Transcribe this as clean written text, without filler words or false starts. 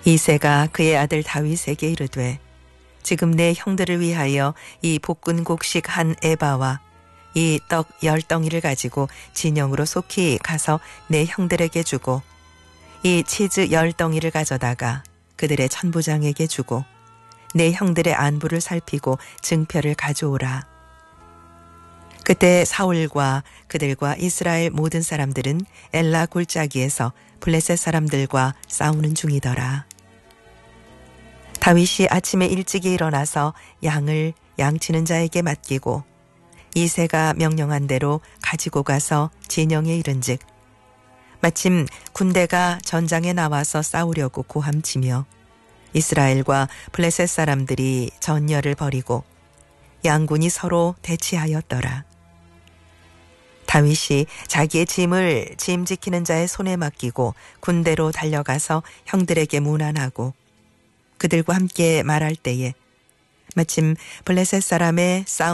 이새가 그의 아들 다윗에게 이르되 지금 내 형들을 위하여 이 볶은 곡식 한 에바와 이 떡 10덩이를 가지고 진영으로 속히 가서 내 형들에게 주고 이 치즈 10덩이를 가져다가 그들의 천부장에게 주고 내 형들의 안부를 살피고 증표를 가져오라. 그때 사울과 그들과 이스라엘 모든 사람들은 엘라 골짜기에서 블레셋 사람들과 싸우는 중이더라. 다윗이 아침에 일찍이 일어나서 양을 양치는 자에게 맡기고 이새가 명령한 대로 가지고 가서 진영에 이른즉 마침 군대가 전장에 나와서 싸우려고 고함치며 이스라엘과 블레셋 사람들이 전열을 벌이고 양군이 서로 대치하였더라. 다윗이 자기의 짐을 짐 지키는 자의 손에 맡기고 군대로 달려가서 형들에게 문안하고 그들과 함께 말할 때에 마침 블레셋 사람의 싸움